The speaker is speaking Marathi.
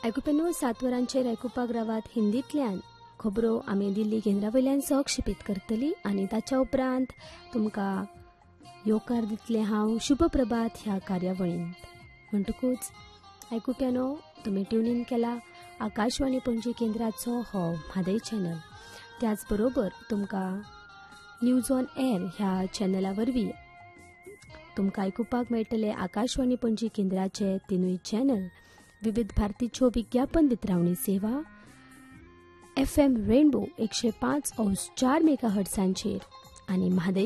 आयकुपेनो 7 वरांचेर आयकुपाक रावात हिंदींतल्यान खबरो आमी दिल्ली केंद्रावयल्यान सहक्षेपीत करतली आनी ताच्या उपरांत तुमकां येवकार दितले हांव शुभ प्रभात ह्या कार्यावळींत. म्हणटकूच आयकुप्यानो, तुमी ट्यून इन केला आकाशवाणी पणजी केंद्राचो हो म्हादय चॅनल. त्याच बरोबर तुमकां न्यूज ऑन एअर ह्या चॅनला वरवीं तुमकां आयकुपाक मेळटले आकाशवाणी पणजी केंद्राचे तिनूय चॅनल, विविध भारतीच्यो विज्ञापन वितरावणी सेवा, FM रेनबो 105.4 मेगाहर्ट्झांचेर आनी म्हादय